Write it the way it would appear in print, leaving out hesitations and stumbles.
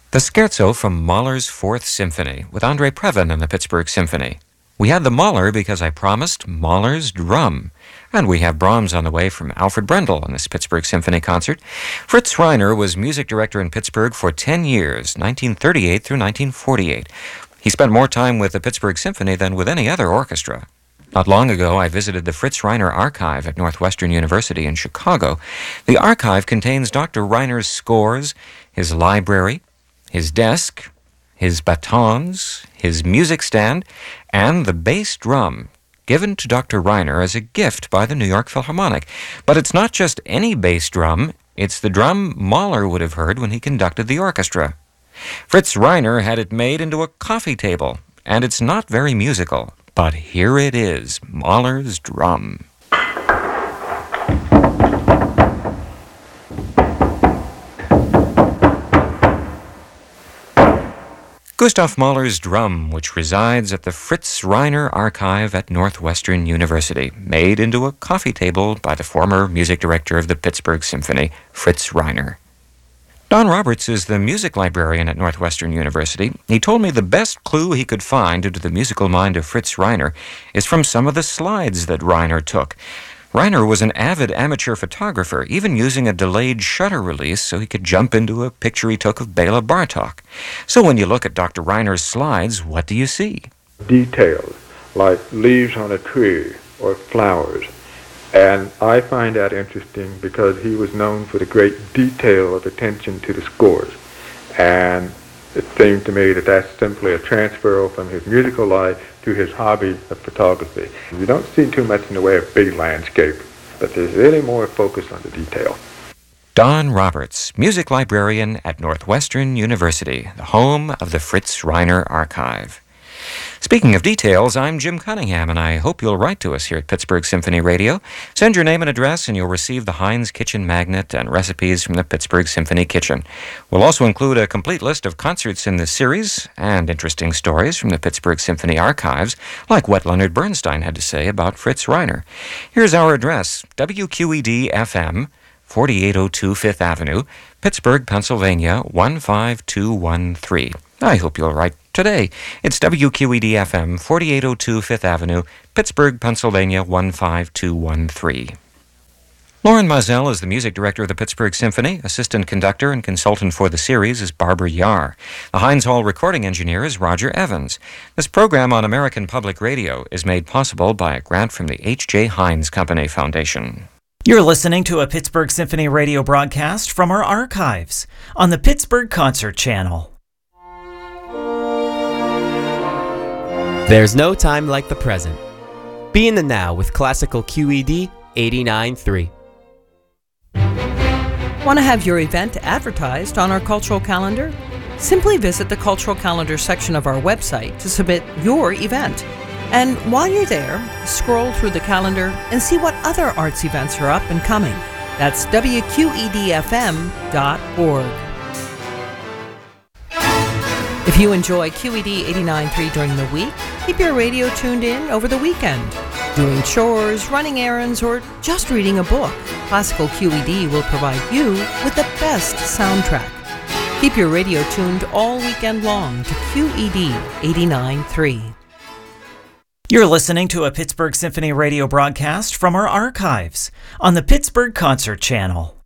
The Scherzo from Mahler's Fourth Symphony with Andre Previn and the Pittsburgh Symphony. We had the Mahler because I promised Mahler's Drum. And we have Brahms on the way from Alfred Brendel in this Pittsburgh Symphony concert. Fritz Reiner was music director in Pittsburgh for 10 years, 1938 through 1948. He spent more time with the Pittsburgh Symphony than with any other orchestra. Not long ago, I visited the Fritz Reiner Archive at Northwestern University in Chicago. The archive contains Dr. Reiner's scores, his library, his desk, his batons, his music stand, and the bass drum given to Dr. Reiner as a gift by the New York Philharmonic. But it's not just any bass drum, it's the drum Mahler would have heard when he conducted the orchestra. Fritz Reiner had it made into a coffee table, and it's not very musical. But here it is, Mahler's Drum. Gustav Mahler's Drum, which resides at the Fritz Reiner Archive at Northwestern University, made into a coffee table by the former music director of the Pittsburgh Symphony, Fritz Reiner. Don Roberts is the music librarian at Northwestern University. He told me the best clue he could find into the musical mind of Fritz Reiner is from some of the slides that Reiner took. Reiner was an avid amateur photographer, even using a delayed shutter release so he could jump into a picture he took of Bela Bartok. So when you look at Dr. Reiner's slides, what do you see? Details, like leaves on a tree or flowers. And I find that interesting because he was known for the great detail of attention to the scores. And it seemed to me that that's simply a transfer from his musical life to his hobby of photography. You don't see too much in the way of big landscape, but there's really more focus on the detail. Don Roberts, music librarian at Northwestern University, the home of the Fritz Reiner Archive. Speaking of details, I'm Jim Cunningham, and I hope you'll write to us here at Pittsburgh Symphony Radio. Send your name and address, and you'll receive the Heinz Kitchen Magnet and recipes from the Pittsburgh Symphony Kitchen. We'll also include a complete list of concerts in this series and interesting stories from the Pittsburgh Symphony archives, like what Leonard Bernstein had to say about Fritz Reiner. Here's our address, WQED-FM, 4802 Fifth Avenue, Pittsburgh, Pennsylvania, 15213. I hope you'll write today. It's WQED-FM, 4802 Fifth Avenue, Pittsburgh, Pennsylvania, 15213. Lauren Mazel is the music director of the Pittsburgh Symphony. Assistant conductor and consultant for the series is Barbara Yar. The Heinz Hall recording engineer is Roger Evans. This program on American Public Radio is made possible by a grant from the H.J. Heinz Company Foundation. You're listening to a Pittsburgh Symphony radio broadcast from our archives on the Pittsburgh Concert Channel. There's no time like the present. Be in the now with Classical QED 89.3. Want to have your event advertised on our cultural calendar? Simply visit the cultural calendar section of our website to submit your event. And while you're there, scroll through the calendar and see what other arts events are up and coming. That's WQEDFM.org. If you enjoy QED 89.3 during the week, keep your radio tuned in over the weekend. Doing chores, running errands, or just reading a book, Classical QED will provide you with the best soundtrack. Keep your radio tuned all weekend long to QED 89.3. You're listening to a Pittsburgh Symphony radio broadcast from our archives on the Pittsburgh Concert Channel.